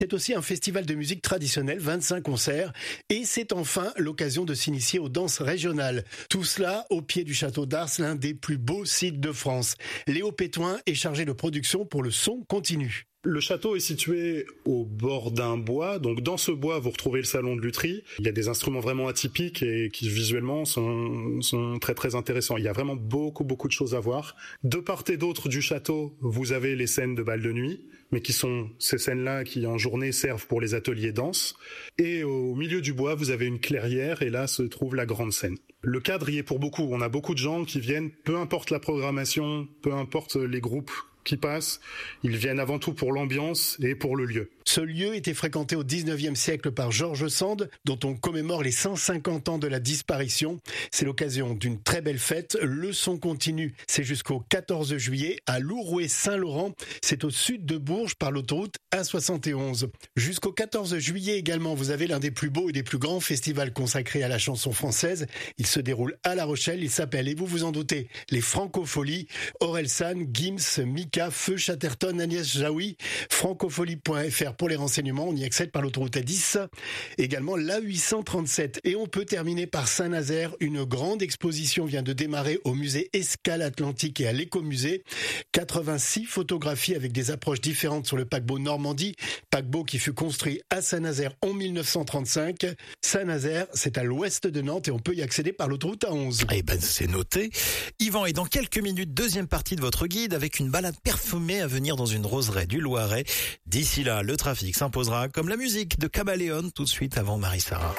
C'est aussi un festival de musique traditionnelle, 25 concerts, et c'est enfin l'occasion de s'initier aux danses régionales. Tout cela au pied du château d'Ars, l'un des plus beaux sites de France. Léo Pétoin est chargé de production pour le son continu. Le château est situé au bord d'un bois, donc dans ce bois vous retrouvez le salon de lutherie. Il y a des instruments vraiment atypiques et qui visuellement sont très très intéressants. Il y a vraiment beaucoup de choses à voir. De part et d'autre du château, vous avez les scènes de bal de nuit, mais qui sont ces scènes-là qui en journée servent pour les ateliers danse. Et au milieu du bois, vous avez une clairière et là se trouve la grande scène. Le cadre y est pour beaucoup. On a beaucoup de gens qui viennent, peu importe la programmation, peu importe les groupes qui passent, ils viennent avant tout pour l'ambiance et pour le lieu. Ce lieu était fréquenté au 19e siècle par Georges Sand, dont on commémore les 150 ans de la disparition. C'est l'occasion d'une très belle fête. Le son continue, c'est jusqu'au 14 juillet à Louroué-Saint-Laurent. C'est au sud de Bourges par l'autoroute A71. Jusqu'au 14 juillet également, vous avez l'un des plus beaux et des plus grands festivals consacrés à la chanson française. Il se déroule à La Rochelle. Il s'appelle, et vous vous en doutez, les Francopholies. Orelsan, Gims, Mika, Feu, Chatterton, Agnès Jaoui. Francopholie.fr pour les renseignements. On y accède par l'autoroute A10. Également l'A837. Et on peut terminer par Saint-Nazaire. Une grande exposition vient de démarrer au musée Escale Atlantique et à l'Écomusée. 86 photographies avec des approches différentes sur le paquebot Normandie. Paquebot qui fut construit à Saint-Nazaire en 1935. Saint-Nazaire, c'est à l'ouest de Nantes et on peut y accéder par l'autoroute A11. Eh ben, c'est noté. Yvan, et dans quelques minutes, deuxième partie de votre guide avec une balade parfumée à venir dans une roseraie du Loiret. D'ici là, le trafic s'imposera comme la musique de Cabaléon tout de suite avant Marie-Sara.